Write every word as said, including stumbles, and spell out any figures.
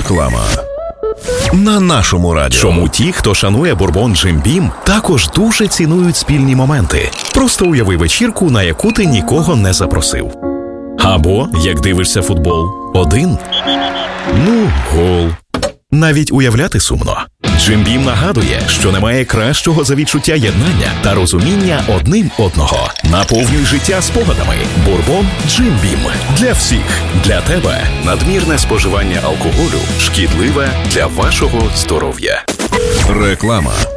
Реклама. На нашому радіо. Чому ті, хто шанує бурбон Джим Бім, також дуже цінують спільні моменти. Просто уяви вечірку, на яку ти нікого не запросив. Або, як дивишся футбол, один. Ну, гол. Навіть уявляти сумно. Джим Бім нагадує, що немає кращого за відчуття єднання та розуміння одним одного. Наповнюй життя спогадами. Бурбон Джим Бім. Для всіх. Для тебе. Надмірне споживання алкоголю шкідливе для вашого здоров'я. Реклама.